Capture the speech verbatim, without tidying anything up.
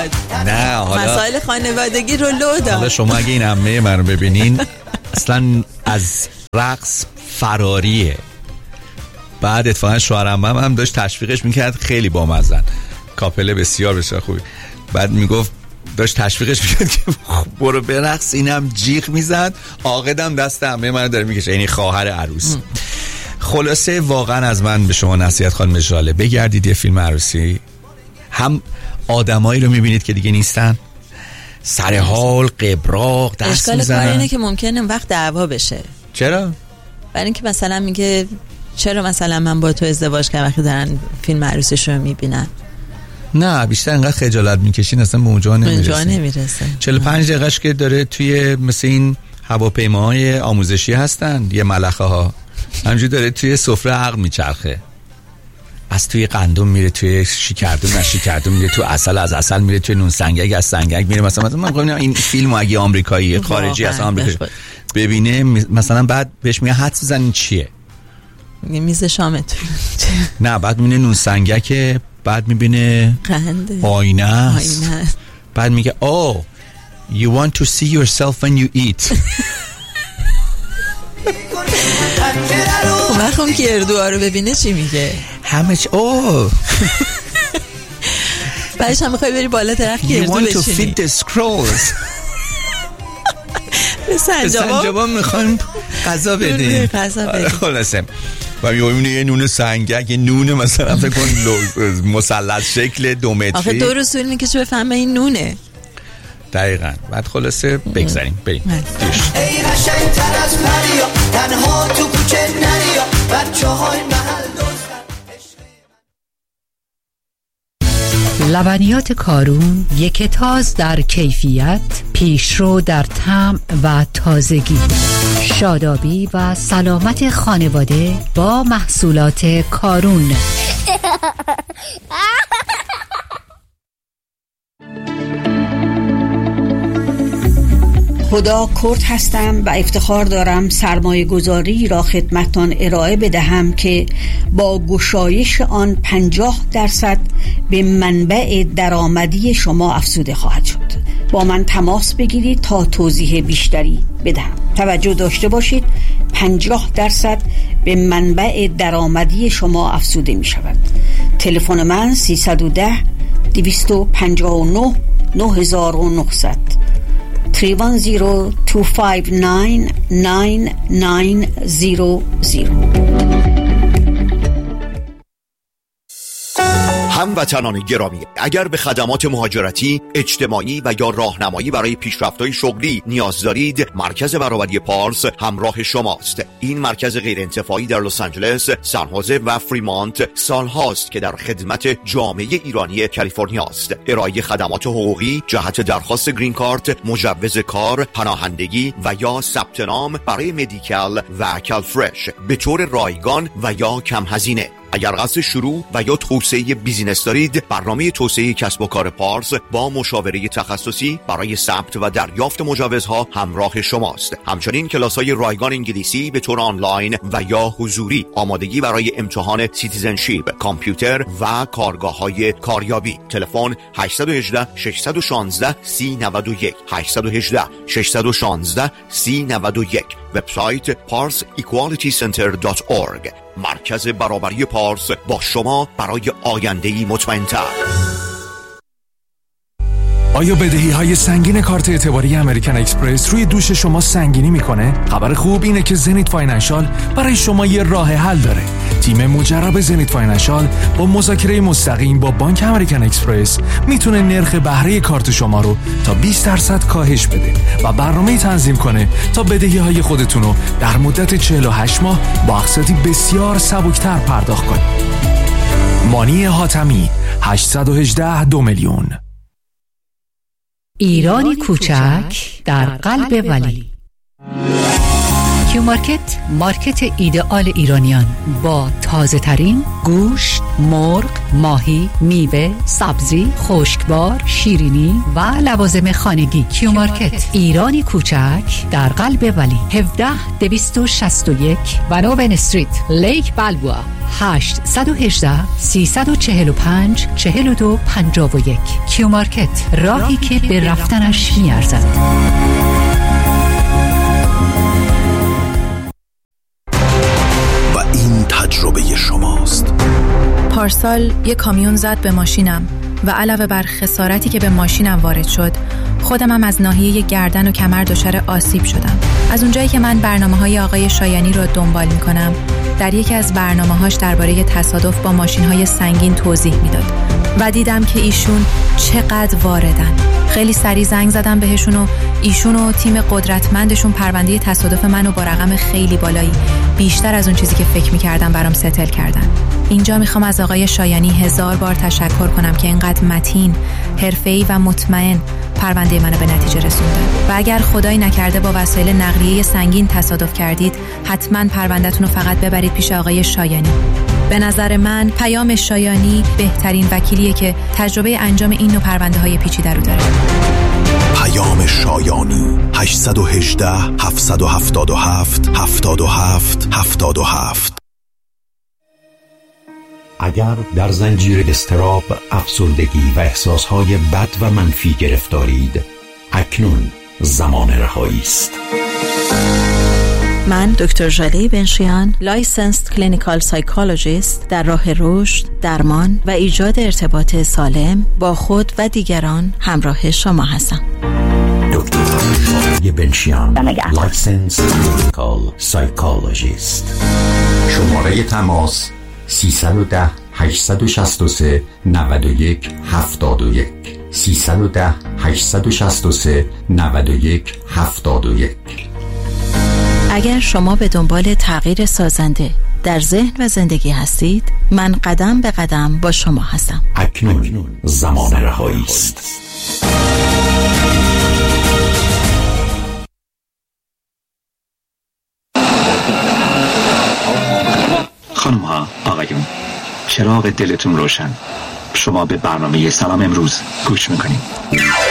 داد. نه حالا مسائل خانوادگی رو لو داد. حالا شما اگه این عمه من رو ببینین اصلا از رقص فراریه. بعد اتفاقا شوهر عمم هم داشت تشویقش میکرد، خیلی بامزن، کاپل بسیار بسیار خوبی. بعد میگفت داشت تشویقش میکرد که برو برقص، اینم جیغ میزد، عاقدم دست عمه من رو داره میکشه، یعنی خواهر عروس. خلاصه واقعا از من به شما نصیحت خانم ژاله، بگردید یه فیلم عروسی، هم آدمایی رو میبینید که دیگه نیستن، سر حال قبراق دست میزنن. اشکال کار اینه که ممکنه وقت دعوا بشه. چرا؟ برای اینکه مثلا میگه چرا مثلا من با تو ازدواج کردم وقتی دارن فیلم عروسیش رو میبینن. نه بیشتر انقدر خجالت میکشین اصلا به اونجا نمیرسه. اونجا نمیرسه. چهل و پنج دقیقه‌اش که داره توی مثل این هواپیماهای آموزشی هستن یه ملخه ها، همینجوری داره توی سفره عقل میچرخه، از توی قندوم میره توی شکردوم، از شکردوم میره توی عسل، از عسل میره توی نون سنگک، از سنگک میره مثلا مثلا من میگم این فیلمو اگه آمریکایی خارجی از آمریکا ببینه مثلا بعد بهش میگه حدس بزنین چیه؟ میز شامت. نه بعد میبینه نون سنگک، بعد میبینه آینه است، بعد میگه oh you want to see yourself when you eat. خب خون که اردوها رو ببینه چی میگه؟ همه چی اوه بعدش هم میخوای بری بالا درخت گردو بشینی. You want to feed the scrolls. به سنجابا میخوایم غذا بدیم. خلاصه و میبینی یه نون سنگک، یه نون مثلا فکر کن مثلث شکل دو متری. آخه دو رسول میکشه بفهمه این نونه. دقیقاً. بعد خلاصه بگذاریم بریم. ای قشنگ‌تر از پریا تنها تو کوچه نریا بچه‌های محل لبنیات کارون، یک تاز در کیفیت، پیشرو در طعم و تازگی. شادابی و سلامت خانواده با محصولات کارون. خدا کرد هستم و افتخار دارم سرمایه گذاری را خدمتان ارائه بدهم که با گشایش آن پنجاه درصد به منبع درآمدی شما افزوده خواهد شد. با من تماس بگیرید تا توضیح بیشتری بدهم. توجه داشته باشید پنجاه درصد به منبع درآمدی شما افزوده می شود. تلفن من سیصد و ده دویست و پنجاه و نه نه هزار و نهصد سه یک صفر دو پنج نه نه نه صفر صفر. هموطنان گرامی، اگر به خدمات مهاجرتی، اجتماعی و یا راهنمایی برای پیشرفت‌های شغلی نیاز دارید، مرکز برابری پارس همراه شماست. این مرکز غیرانتفاعی در لس آنجلس، سان خوزه و فریمانت سالهاست که در خدمت جامعه ایرانی کالیفرنیا است. ارائه خدمات حقوقی جهت درخواست گرین کارت، مجوز کار، پناهندگی و یا ثبت نام برای مدیکال و کالفرش به طور رایگان و یا کم هزینه. اگر قصد شروع و یا توسعه بیزینس دارید، برنامه توسعه کسب و کار پارس با مشاوره تخصصی برای ثبت و دریافت مجوزها همراه شماست. همچنین کلاس‌های رایگان انگلیسی به طور آنلاین و یا حضوری، آمادگی برای امتحان سیتیزنشیپ، کامپیوتر و کارگاه‌های کاریابی. تلفن هشت یک هشت شش یک شش سه نه یک هشت یک هشت شش یک شش سه نه یک. وبسایت پارس ایکوالیتی سنتر دات اورگ. مرکز برابری پارس با شما برای آینده‌ای مطمئن‌تر. آیا بدهی های سنگین کارت اعتباری امریکن اکسپرس روی دوش شما سنگینی میکنه؟ خبر خوب اینه که زنیت فاینانشال برای شما یه راه حل داره. تیم مجرب زنیت فاینانشال با مذاکره مستقیم با بانک امریکن اکسپرس میتونه نرخ بهره کارت شما رو تا بیست درصد کاهش بده و برنامه تنظیم کنه تا بدهی های خودتون رو در مدت چهل و هشت ماه با اقساطی بسیار سبکتر پرداخت کنید. مانی حاتمی هشت یک هشت دو میلیون. ایرانی کوچک در قلب ولی. کیو مارکت، مارکت ایدئال ایرانیان با تازه ترین گوشت، مرغ، ماهی، میوه، سبزی، خشکبار، شیرینی و لوازم خانگی. کیو مارکت، ایرانی کوچک در قلب ولی. هفده دویست و شصت و یک بناوین استریت، لیک بلبوا. هشت یک هشت سه چهار پنج چهار دو پنج یک. کیو مارکت، راهی که به رفتنش میارزد. و این تجربه شماست. پارسال یک کامیون زد به ماشینم و علاوه بر خسارتی که به ماشینم وارد شد، خودم هم از ناحیه گردن و کمر دچار آسیب شدم. از اونجایی که من برنامه‌های آقای شایانی رو دنبال می‌کنم، در یکی از برنامه‌هاش درباره تصادف با ماشین‌های سنگین توضیح میداد و دیدم که ایشون چقدر واردن. خیلی سریع زنگ زدم بهشون و ایشون و تیم قدرتمندشون پرونده تصادف منو با رقم خیلی بالایی، بیشتر از اون چیزی که فکر می‌کردم، برام ستل کردن. اینجا میخوام از آقای شایانی هزار بار تشکر کنم که اینقدر متین، حرفه‌ای و مطمئن پرونده منو به نتیجه رسوندن. و اگر خدایی نکرده با وسایل نقلیه سنگین تصادف کردید، حتما پرونده‌تون رو فقط ببرید پیش آقای شایانی. به نظر من پیام شایانی بهترین وکیلیه که تجربه انجام این نوع پرونده‌های پیچیده رو داره. پیام شایانی هشت یک هشت هفت هفت هفت هفت هفت هفت هفت. اگر در زنجیر اضطراب، افسردگی و احساسهای بد و منفی گرفتارید، اکنون زمان رهایی است. من دکتر ژاله بنشیان، لایسنسد کلینیکال سایکولوژیست، در راه رشد، درمان و ایجاد ارتباط سالم با خود و دیگران همراه شما هستم. دکتر ژاله بنشیان، لایسنسد کلینیکال سایکولوژیست. شماره تماس سیصد و ده هشتصد و شصت و سه نود و یک هفتاد و یک سیصد و ده هشتصد و شصت و سه نود و یک هفتاد و یک. اگر شما به دنبال تغییر سازنده در ذهن و زندگی هستید، من قدم به قدم با شما هستم. اکنون زمان رهایی است. خانم ها، آقایون، چراغ دلتون روشن. شما به برنامه سلام امروز گوش میکنید.